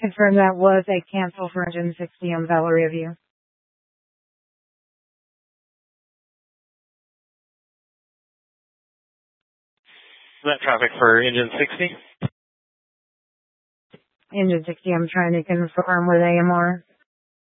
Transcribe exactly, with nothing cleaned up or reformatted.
Confirm that was a cancel for engine sixty on Valeria View. Is that traffic for engine sixty? Engine sixty, I'm trying to confirm with A M R.